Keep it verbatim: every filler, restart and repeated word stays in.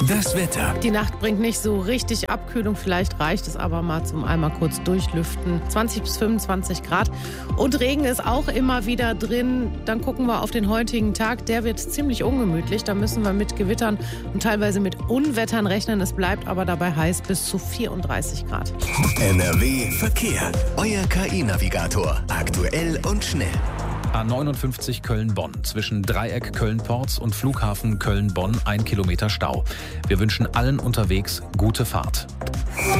Das Wetter. Die Nacht bringt nicht so richtig Abkühlung, vielleicht reicht es aber mal zum einmal kurz durchlüften. zwanzig bis fünfundzwanzig Grad und Regen ist auch immer wieder drin. Dann gucken wir auf den heutigen Tag, der wird ziemlich ungemütlich. Da müssen wir mit Gewittern und teilweise mit Unwettern rechnen. Es bleibt aber dabei heiß bis zu vierunddreißig Grad. N R W Verkehr. Euer K I-Navigator. Aktuell und schnell. A neunundfünfzig Köln-Bonn. Zwischen Dreieck Köln-Porz und Flughafen Köln-Bonn ein Kilometer Stau. Wir wünschen allen unterwegs gute Fahrt.